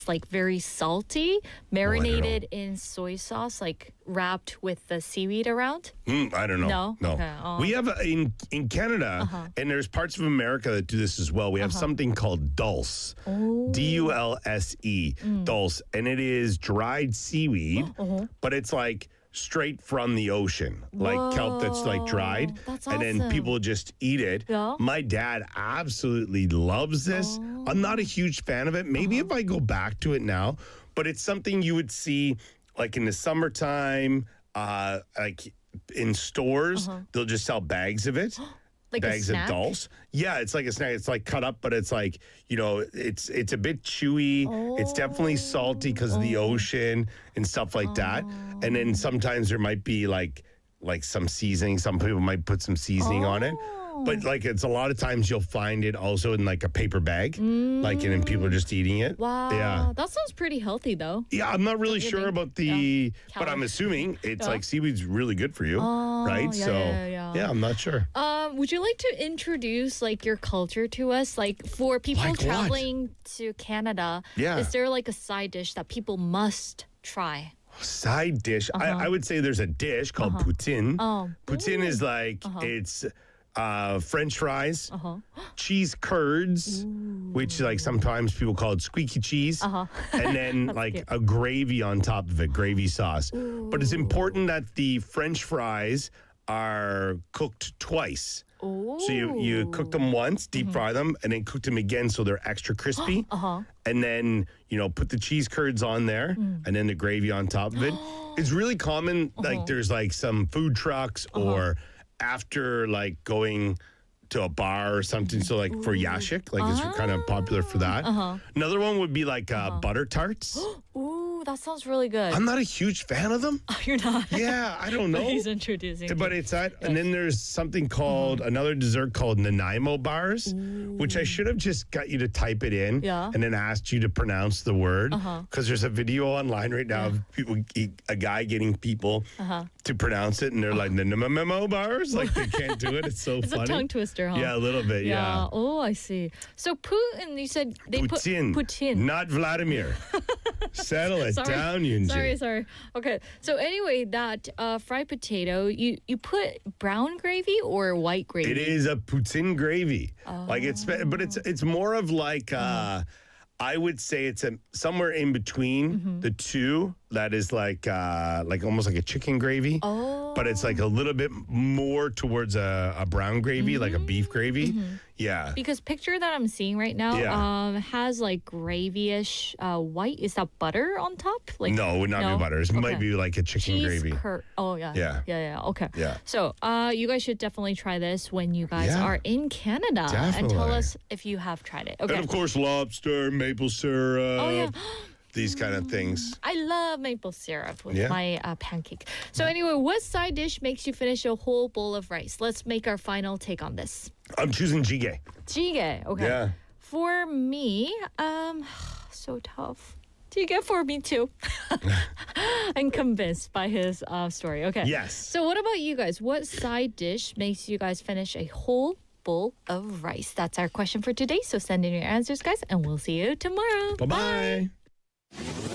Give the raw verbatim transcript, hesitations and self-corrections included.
like very salty, marinated oh, in soy sauce, like wrapped with the seaweed around? Mm, I don't know. No? No. Okay. Oh. We have, a, in in Canada, uh-huh. and there's parts of America that do this as well, we have uh-huh. something called dulse. Oh. D U L S E. Mm. Dulse. And it is dried seaweed, uh-huh. but it's like straight from the ocean, like Whoa, kelp that's like dried. That's and awesome. then people just eat it. Yeah. My dad absolutely loves this. Oh. I'm not a huge fan of it. Maybe uh-huh. if I go back to it now, but it's something you would see like in the summertime, uh, like in stores, uh-huh. they'll just sell bags of it. Like bags a of snack? dulse. Yeah, it's like a snack. It's like cut up, but it's like, you know, it's it's a bit chewy. Oh. It's definitely salty because oh. of the ocean and stuff like oh. that. And then sometimes there might be like like some seasoning. Some people might put some seasoning oh. on it. But like it's a lot of times you'll find it also in like a paper bag, mm. like and then people are just eating it. Wow, yeah, that sounds pretty healthy though. Yeah, I'm not really sure about the, yeah. but I'm assuming it's yeah. like seaweed's really good for you, oh, right? Yeah, so yeah, yeah. yeah, I'm not sure. Um, would you like to introduce like your culture to us, like for people like traveling what? to Canada? Yeah, is there like a side dish that people must try? Side dish, uh-huh. I, I would say there's a dish called uh-huh. poutine. Oh, poutine Ooh. is like uh-huh. it's. Uh, French fries, uh-huh. cheese curds, Ooh. which like sometimes people call it squeaky cheese, uh-huh. and then like cute. a gravy on top of it, gravy sauce. Ooh. But it's important that the French fries are cooked twice. Ooh. So you, you cook them once, deep mm-hmm. fry them, and then cook them again so they're extra crispy. uh-huh. And then, you know, put the cheese curds on there mm. and then the gravy on top of it. It's really common, uh-huh. like there's like some food trucks uh-huh. or after like going to a bar or something, so like for yashik, like ah. it's kind of popular for that. Uh-huh. Another one would be like uh, uh-huh. butter tarts. Ooh, that sounds really good. I'm not a huge fan of them. Oh, you're not? Yeah, I don't know. He's introducing. But it's that, yes. and then there's something called mm-hmm. another dessert called Nanaimo bars, Ooh. which I should have just got you to type it in, yeah. and then asked you to pronounce the word, because uh-huh. there's a video online right now yeah. of people, a guy getting people uh-huh. to pronounce it, and they're like Nanaimo bars, like they can't do it. It's so it's funny. It's a tongue twister, huh? Yeah, a little bit. Yeah. yeah. Oh, I see. So Putin, you said they Putin, put Putin, not Vladimir. Settle it sorry. down, Yunji. Sorry, sorry. Okay. So anyway, that uh, fried potato, you you put brown gravy or white gravy? It is a poutine gravy. Oh. Like it's, but it's it's more of like. Uh, I would say it's a, somewhere in between mm-hmm. the two. That is like uh, like almost like a chicken gravy. Oh. But it's like a little bit more towards a, a brown gravy, mm-hmm. like a beef gravy. Mm-hmm. Yeah. Because picture that I'm seeing right now yeah. um, has like gravy-ish uh, white. Is that butter on top? Like No, it would not no? be butter. It okay. might be like a chicken Cheese gravy. Cur- oh, yeah. Yeah. Yeah, yeah. Okay. Yeah. So uh, you guys should definitely try this when you guys yeah. are in Canada. Definitely. And tell us if you have tried it. Okay. And of course, lobster, maple syrup. Oh, yeah. These kind of things. I love maple syrup with yeah. my uh, pancake. So anyway, what side dish makes you finish a whole bowl of rice? Let's make our final take on this. I'm choosing jjigae. Jjigae, okay. Yeah. For me, um, so tough. Jjigae for me too. I'm convinced by his uh, story. Okay. Yes. So what about you guys? What side dish makes you guys finish a whole bowl of rice? That's our question for today. So send in your answers, guys, and we'll see you tomorrow. Bye-bye. Bye.